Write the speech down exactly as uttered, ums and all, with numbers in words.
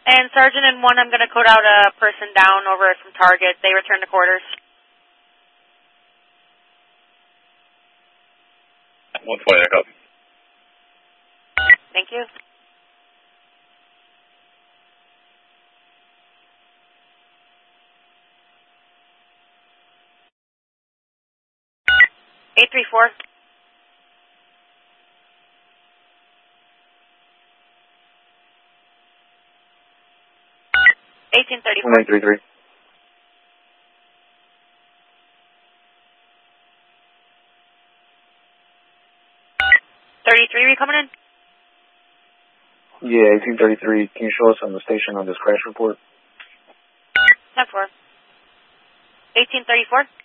And Sergeant in one, I'm going to code out a person down over from target. They return to quarters. one twenty, I copy. Thank you. eight three four. eighteen thirty-four. one eight three three. thirty-three, are you coming in? Yeah, eighteen thirty-three. Can you show us on the station on this crash report? ten four. eighteen thirty-four.